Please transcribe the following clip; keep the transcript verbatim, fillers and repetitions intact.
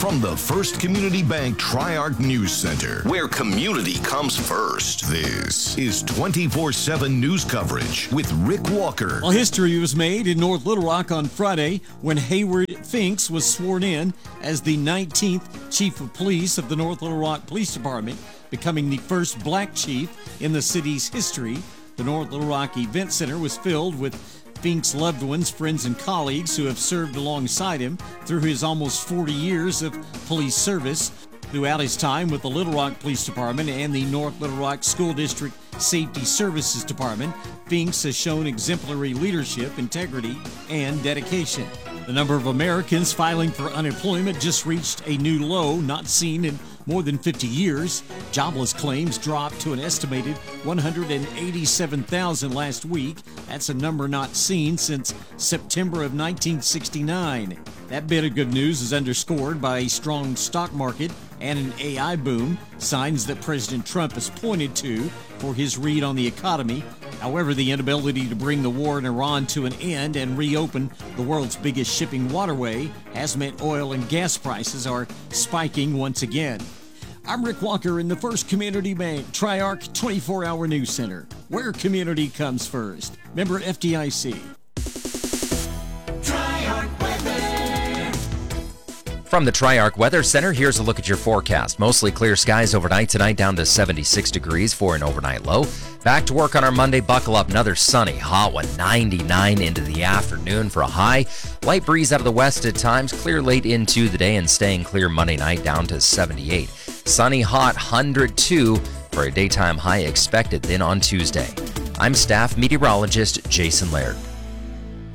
From the First Community Bank Tri-Arc News Center, where community comes first, this is twenty-four seven news coverage with Rick Walker. Well, history was made in North Little Rock on Friday when Hayward Finks was sworn in as the nineteenth Chief of Police of the North Little Rock Police Department, becoming the first black chief in the city's history. The North Little Rock Event Center was filled with Finks' loved ones, friends, and colleagues who have served alongside him through his almost forty years of police service. Throughout his time with the Little Rock Police Department and the North Little Rock School District Safety Services Department, Finks has shown exemplary leadership, integrity, and dedication. The number of Americans filing for unemployment just reached a new low not seen in more than fifty years. Jobless claims dropped to an estimated one hundred eighty-seven thousand last week. That's a number not seen since September of nineteen sixty-nine. That bit of good news is underscored by a strong stock market and an A I boom, signs that President Trump has pointed to for his read on the economy. However, the inability to bring the war in Iran to an end and reopen the world's biggest shipping waterway has meant oil and gas prices are spiking once again. I'm Rick Walker in the First Community Bank Tri-Arc twenty-four hour News Center, where community comes first. Member F D I C. From the Tri-Arc Weather Center, here's a look at your forecast. Mostly clear skies overnight tonight, down to seventy-six degrees for an overnight low. Back to work on our Monday. Buckle up, another sunny, hot one, ninety-nine into the afternoon for a high. Light breeze out of the west at times, clear late into the day and staying clear Monday night, down to seventy-eight. Sunny, hot, one hundred two for a daytime high expected then on Tuesday. I'm staff meteorologist Jason Laird.